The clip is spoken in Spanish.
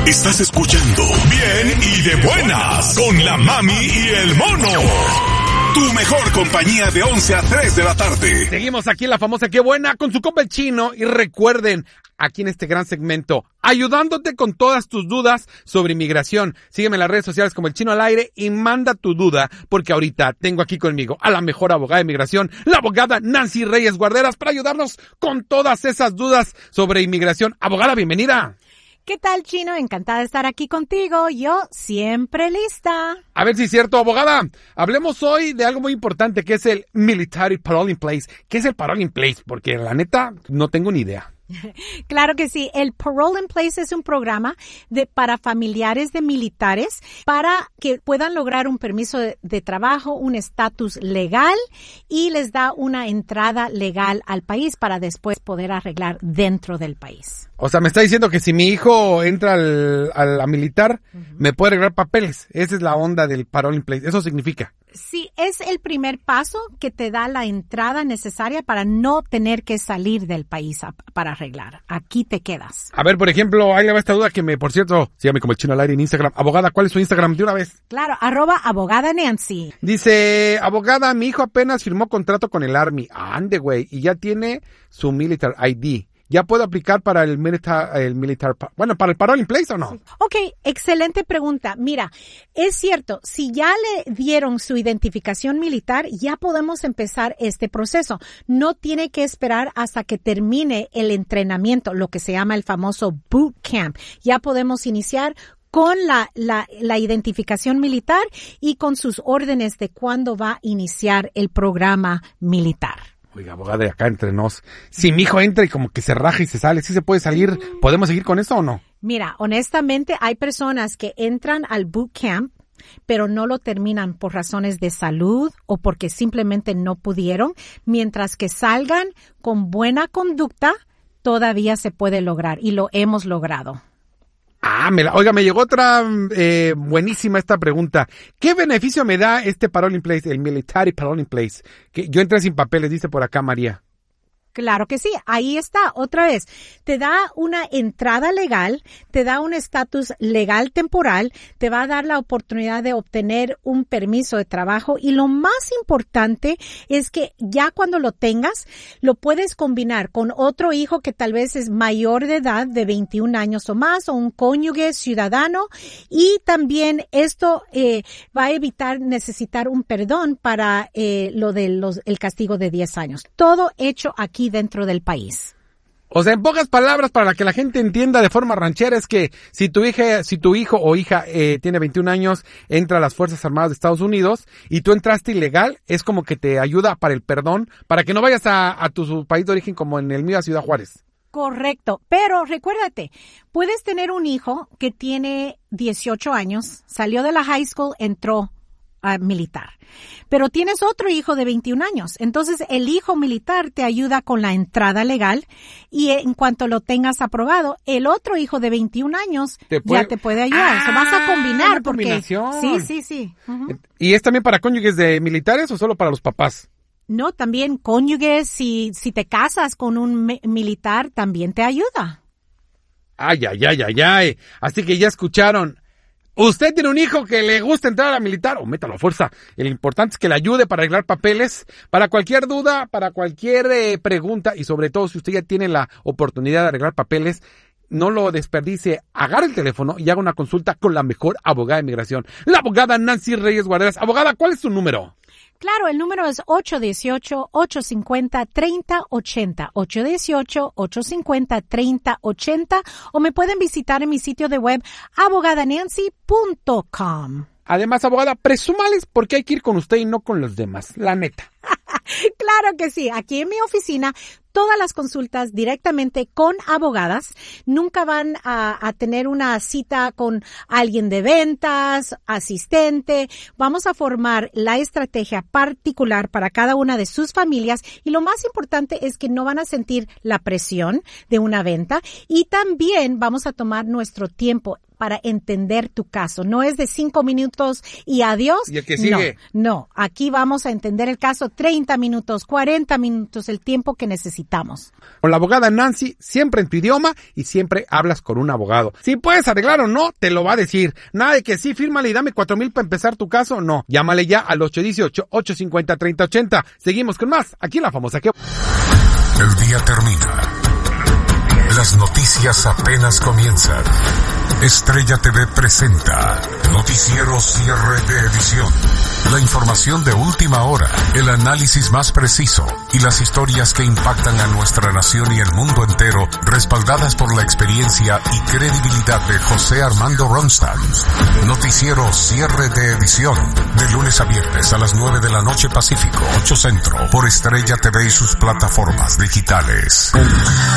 Estás escuchando Bien y de Buenas con la Mami y el Mono. Tu mejor compañía de 11 a 3 de la tarde. Seguimos aquí en la famosa Qué Buena con su compa el Chino. Y recuerden, aquí en este gran segmento, ayudándote con todas tus dudas sobre inmigración. Sígueme en las redes sociales como el Chino al Aire y manda tu duda, porque ahorita tengo aquí conmigo a la mejor abogada de inmigración, la abogada Nancy Reyes Guarderas, para ayudarnos con todas esas dudas sobre inmigración. Abogada, bienvenida. ¿Qué tal, Chino? Encantada de estar aquí contigo. Yo siempre lista. A ver si es cierto, abogada. Hablemos hoy de algo muy importante, que es el Military Parole in Place. ¿Qué es el Parole in Place? Porque la neta no tengo ni idea. Claro que sí. El Parole in Place es un programa para familiares de militares para que puedan lograr un permiso de trabajo, un estatus legal y les da una entrada legal al país para después poder arreglar dentro del país. O sea, me está diciendo que si mi hijo entra a la militar, me puede arreglar papeles. Esa es la onda del Parole in Place. Eso significa. Sí, es el primer paso que te da la entrada necesaria para no tener que salir del país para arreglar. Aquí te quedas. A ver, por ejemplo, ahí le va esta duda que por cierto, sígame como el Chino al Aire en Instagram. Abogada, ¿cuál es su Instagram de una vez? Claro, @abogada Nancy. Dice, abogada, mi hijo apenas firmó contrato con el Army. Ande, güey, y ya tiene su Military ID. ¿Ya puedo aplicar para el militar, para el Parole in Place o no? Sí. Ok, excelente pregunta. Mira, es cierto, si ya le dieron su identificación militar, ya podemos empezar este proceso. No tiene que esperar hasta que termine el entrenamiento, lo que se llama el famoso boot camp. Ya podemos iniciar con la identificación militar y con sus órdenes de cuándo va a iniciar el programa militar. Oiga, abogada, de acá entre nos, si mi hijo entra y como que se raja y se sale, ¿sí se puede salir? ¿Podemos seguir con eso o no? Mira, honestamente, hay personas que entran al boot camp, pero no lo terminan por razones de salud o porque simplemente no pudieron. Mientras que salgan con buena conducta, todavía se puede lograr y lo hemos logrado. Oiga, me llegó otra buenísima esta pregunta. ¿Qué beneficio me da este Parole in Place, el Military Parole in Place? Que yo entré sin papeles, dice por acá María. Claro que sí, ahí está, otra vez. Te da una entrada legal, te da un estatus legal temporal, te va a dar la oportunidad de obtener un permiso de trabajo y lo más importante es que ya cuando lo tengas, lo puedes combinar con otro hijo que tal vez es mayor de edad, de 21 años o más, o un cónyuge ciudadano, y también esto va a evitar necesitar un perdón para el castigo de 10 años. Todo hecho aquí dentro del país. O sea, en pocas palabras, para que la gente entienda de forma ranchera, es que si tu hijo o hija tiene 21 años, entra a las Fuerzas Armadas de Estados Unidos y tú entraste ilegal, es como que te ayuda para el perdón, para que no vayas a tu país de origen como en el mío, a Ciudad Juárez. Correcto, pero recuérdate, puedes tener un hijo que tiene 18 años, salió de la high school, entró militar. Pero tienes otro hijo de 21 años. Entonces, el hijo militar te ayuda con la entrada legal y en cuanto lo tengas aprobado, el otro hijo de 21 años ya te puede ayudar. Eso vas a combinar porque sí. Uh-huh. ¿Y es también para cónyuges de militares o solo para los papás? No, también cónyuges, si te casas con un militar, también te ayuda. Ay. Así que ya escucharon. Usted tiene un hijo que le gusta entrar a la militar, o métalo a fuerza. Lo importante es que le ayude para arreglar papeles, para cualquier duda, para cualquier pregunta, y sobre todo si usted ya tiene la oportunidad de arreglar papeles, no lo desperdicie, agarre el teléfono y haga una consulta con la mejor abogada de inmigración, la abogada Nancy Reyes Guarderas. Abogada, ¿cuál es su número? Claro, el número es 818-850-3080, 818-850-3080, o me pueden visitar en mi sitio de web abogadanancy.com. Además, abogada, presúmales por qué hay que ir con usted y no con los demás, la neta. Claro que sí. Aquí en mi oficina, todas las consultas directamente con abogadas. Nunca van a tener una cita con alguien de ventas, asistente. Vamos a formar la estrategia particular para cada una de sus familias. Y lo más importante es que no van a sentir la presión de una venta. Y también vamos a tomar nuestro tiempo para entender tu caso. No es de 5 minutos y adiós. ¿Y el que sigue? No, aquí vamos a entender el caso 30 minutos, 40 minutos, el tiempo que necesitamos. Con la abogada Nancy, siempre en tu idioma y siempre hablas con un abogado. Si puedes arreglar o no, te lo va a decir. Nada de que sí, fírmale y dame 4,000 para empezar tu caso, no. Llámale ya al 818-850-3080. Seguimos con más, aquí en La Famosa Que... El día termina. Las noticias apenas comienzan. Estrella TV presenta Noticiero Cierre de Edición. La información de última hora, el análisis más preciso y las historias que impactan a nuestra nación y el mundo entero, respaldadas por la experiencia y credibilidad de José Armando Ronstadt. Noticiero Cierre de Edición, de lunes a viernes a las 9 de la noche Pacífico, 8 Centro, por Estrella TV y sus plataformas digitales.